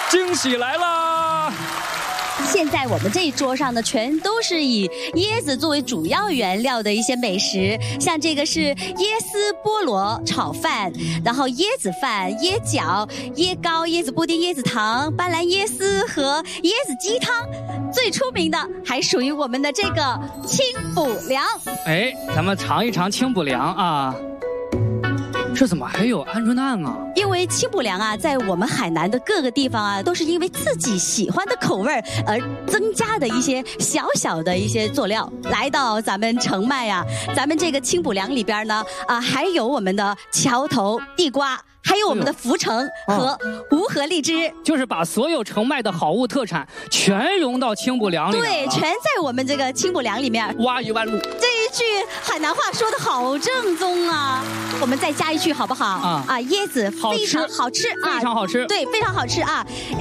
惊喜来了！ 现在我们这一桌上呢，全都是以椰子作为主要原料的一些美食，像这个是椰丝菠萝炒饭，然后椰子饭、椰饺、椰糕、椰子布丁、椰子糖、斑斓椰丝和椰子鸡汤。最出名的还属于我们的这个清补凉。 哎，咱们尝一尝清补凉啊。这怎么还有鹌鹑蛋啊？ 因为清补凉啊，在我们海南的各个地方啊，都是因为自己喜欢的口味而增加的一些小小的一些佐料。来到咱们澄迈啊，咱们这个清补凉里边呢，还有我们的桥头地瓜。还有我们的福成和无核荔枝， 就是把所有澄迈的好物特产全融到清补凉里。 对，全在我们这个清补凉里面。 挖一万路， 这一句海南话说得好正宗啊！我们再加一句好不好？椰子非常好吃啊， 非常好吃， 对，非常好吃啊。